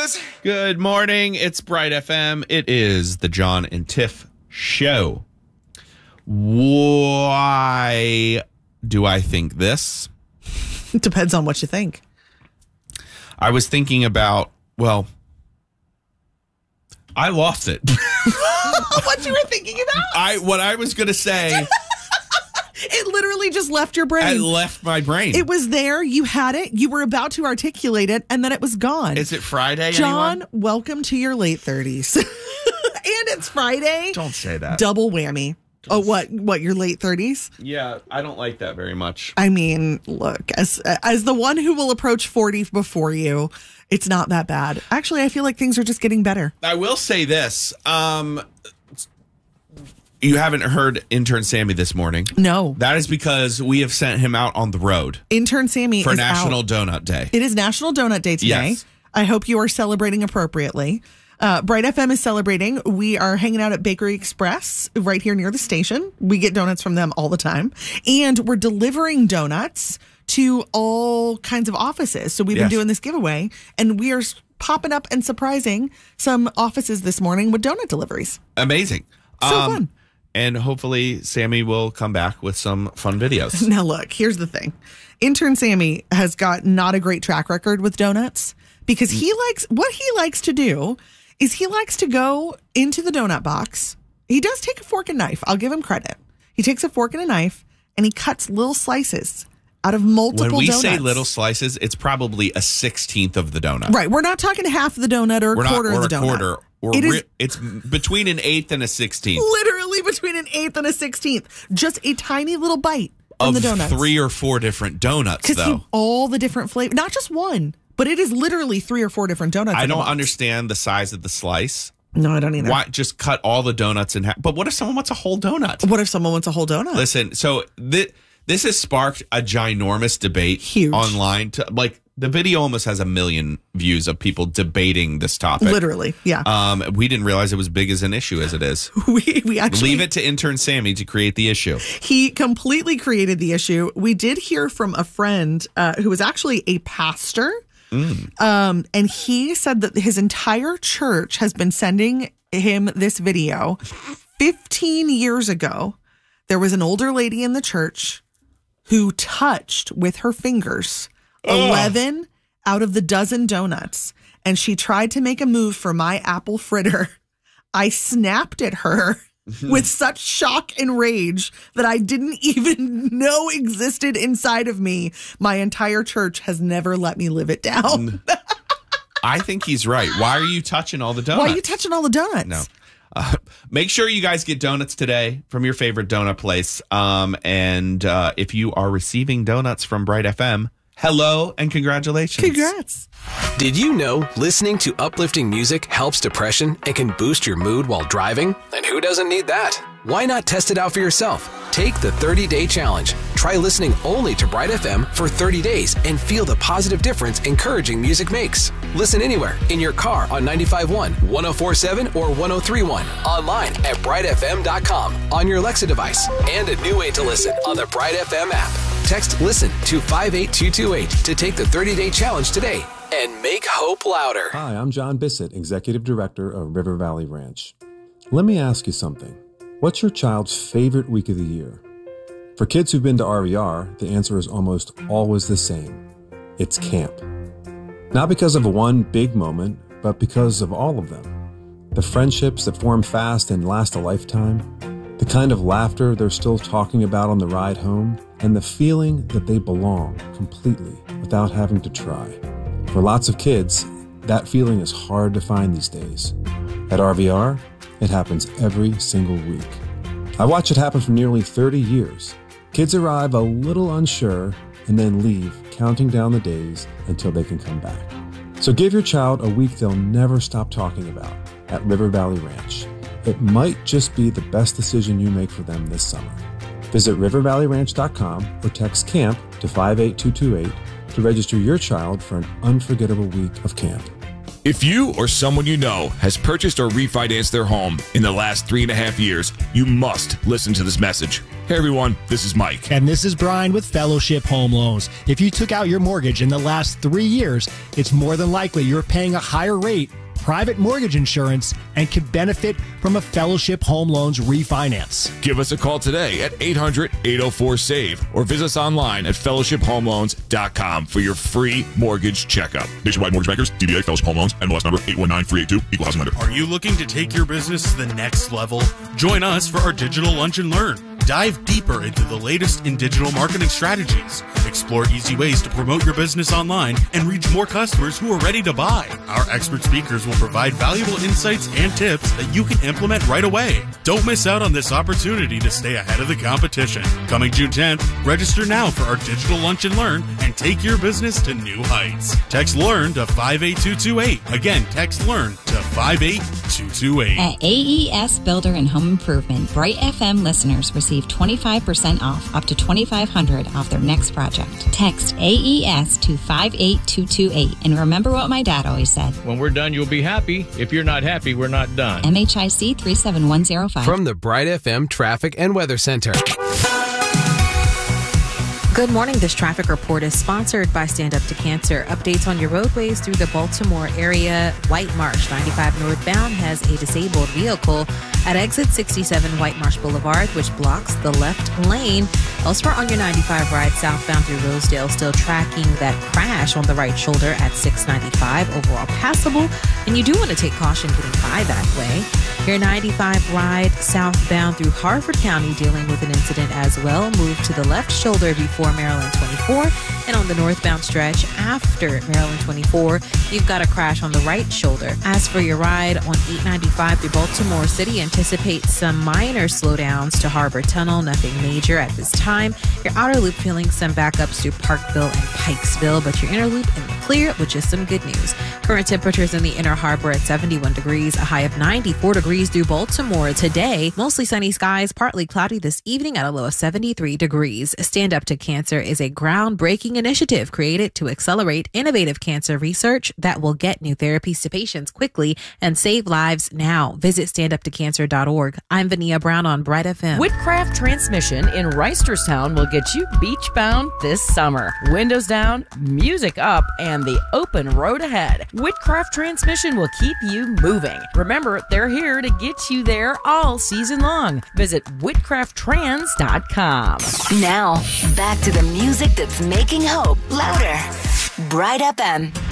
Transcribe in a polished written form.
boys. Good morning. It's Bright FM. It is the John and Tiff show. Why do I think this? It depends on what you think. I was thinking about, well, I lost it. What you were thinking about? What I was going to say. It literally just left your brain. It left my brain. It was there. You had it. You were about to articulate it, and then it was gone. Is it Friday, John, anyone? welcome to your late 30s. And it's Friday. Don't say that. Double whammy. Oh, what, your late 30s? Yeah, I don't like that very much. I mean, look, as the one who will approach 40 before you, it's not that bad. Actually, I feel like things are just getting better. I will say this. You haven't heard intern Sammy this morning. No. That is because we have sent him out on the road. Intern Sammy for is National out. Donut Day. It is National Donut Day today. Yes. I hope you are celebrating appropriately. Bright FM is celebrating. We are hanging out at Bakery Express right here near the station. We get donuts from them all the time. And we're delivering donuts to all kinds of offices. So we've been doing this giveaway, and we are popping up and surprising some offices this morning with donut deliveries. Amazing. So fun. And hopefully Sammy will come back with some fun videos. Now, look, here's the thing. Intern Sammy has got not a great track record with donuts because what he likes to do is he likes to go into the donut box. He does take a fork and knife. I'll give him credit. He takes a fork and a knife and he cuts little slices out of multiple donuts. When we donuts. say little slices, it's probably a 16th of the donut. Right. We're not talking half of the donut or a quarter of the donut. It's between an eighth and a 16th. Literally between an eighth and a 16th. Just a tiny little bite from the donuts. 3 or 4 different donuts, though. All the different flavors. Not just one, but it is literally 3 or 4 different donuts. I don't understand the size of the slice. No, I don't either. Why just cut all the donuts in half? But what if someone wants a whole donut? What if someone wants a whole donut? Listen, so this has sparked a ginormous debate online. The video almost has 1 million views of people debating this topic. Literally, yeah. We didn't realize it was big as an issue as it is. We actually leave it to intern Sammy to create the issue. He completely created the issue. We did hear from a friend who was actually a pastor. And he said that his entire church has been sending him this video. 15 years ago, there was an older lady in the church who touched with her fingers 11 out of the dozen donuts, and she tried to make a move for my apple fritter. I snapped at her with such shock and rage that I didn't even know existed inside of me. My entire church has never let me live it down. I think he's right. Why are you touching all the donuts? Why are you touching all the donuts? No. Make sure you guys get donuts today from your favorite donut place. And if you are receiving donuts from Bright FM, hello and congratulations. Congrats. Did you know listening to uplifting music helps depression and can boost your mood while driving? And who doesn't need that? Why not test it out for yourself? Take the 30-day challenge. Try listening only to Bright FM for 30 days and feel the positive difference encouraging music makes. Listen anywhere, in your car on 95.1, 104.7, or 103.1. Online at brightfm.com, on your Alexa device, and a new way to listen on the Bright FM app. Text LISTEN to 58228 to take the 30-day challenge today and make hope louder. Hi, I'm John Bissett, Executive Director of River Valley Ranch. Let me ask you something. What's your child's favorite week of the year? For kids who've been to RVR, the answer is almost always the same. It's camp. Not because of one big moment, but because of all of them. The friendships that form fast and last a lifetime, the kind of laughter they're still talking about on the ride home, and the feeling that they belong completely without having to try. For lots of kids, that feeling is hard to find these days. At RVR, it happens every single week. I watch it happen for nearly 30 years. Kids arrive a little unsure and then leave, counting down the days until they can come back. So give your child a week they'll never stop talking about at River Valley Ranch. It might just be the best decision you make for them this summer. Visit rivervalleyranch.com or text CAMP to 58228 to register your child for an unforgettable week of camp. If you or someone you know has purchased or refinanced their home in the last 3.5 years, you must listen to this message. Hey everyone, this is Mike. And this is Brian with Fellowship Home Loans. If you took out your mortgage in the last 3 years, it's more than likely you're paying a higher rate, private mortgage insurance, and could benefit from a Fellowship Home Loans refinance. Give us a call today at 800-804-SAVE or visit us online at fellowshiphomeloans.com for your free mortgage checkup. Nationwide Mortgage Bankers, DBA Fellowship Home Loans, NMLS number 819382, Equal Housing Lender. Are you looking to take your business to the next level? Join us for our Digital Lunch and Learn. Dive deeper into the latest in digital marketing strategies. Explore easy ways to promote your business online and reach more customers who are ready to buy. Our expert speakers will provide valuable insights and tips that you can implement right away. Don't miss out on this opportunity to stay ahead of the competition. Coming June 10th, register now for our Digital Lunch and Learn and take your business to new heights. Text LEARN to 58228. Again, text LEARN to 58228. At AES Builder and Home Improvement, Bright FM listeners receive 25% off, up to $2,500 off their next project. Text AES to 58228. And remember what my dad always said. When we're done, you'll be happy. If you're not happy, we're not done. MHIC 37105. From the Bright FM Traffic and Weather Center. Good morning. This traffic report is sponsored by Stand Up to Cancer. Updates on your roadways through the Baltimore area. White Marsh 95 northbound has a disabled vehicle at exit 67 White Marsh Boulevard, which blocks the left lane. Elsewhere on your 95 ride southbound through Rosedale, still tracking that crash on the right shoulder at 695. Overall passable, and you do want to take caution getting by that way. Your 95 ride southbound through Harford County, dealing with an incident as well. Move to the left shoulder before Maryland 24. And on the northbound stretch after Maryland 24, you've got a crash on the right shoulder. As for your ride on 895 through Baltimore City, anticipate some minor slowdowns to Harbor Tunnel. Nothing major at this time. Your outer loop feeling some backups through Parkville and Pikesville, but your inner loop in the clear, which is some good news. Current temperatures in the inner harbor at 71 degrees, a high of 94 degrees through Baltimore today. Mostly sunny skies, partly cloudy this evening at a low of 73 degrees. Stand Up to Cancer is a groundbreaking initiative created to accelerate innovative cancer research that will get new therapies to patients quickly and save lives now. Visit standuptocancer.org. I'm Vania Brown on Bright FM. Whitcraft Transmission in Reisterstown will get you beach bound this summer. Windows down, music up, and the open road ahead. Whitcraft Transmission will keep you moving. Remember, they're here to get you there all season long. Visit whitcrafttrans.com. Now, back to the music that's making hope louder. Bright FM.